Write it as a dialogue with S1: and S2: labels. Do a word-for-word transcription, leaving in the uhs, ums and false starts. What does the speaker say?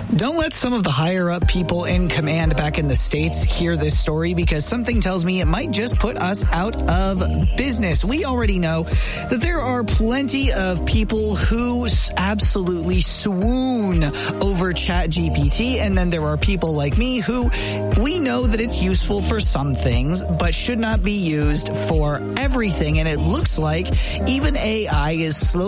S1: Don't let some of the higher up people in command back in the States hear this story, because something tells me it might just put us out of business. We already know that there are plenty of people who absolutely swoon over ChatGPT, and then there are people like me who we know that it's useful for some things, but should not be used for everything. And it looks like even A I is slowly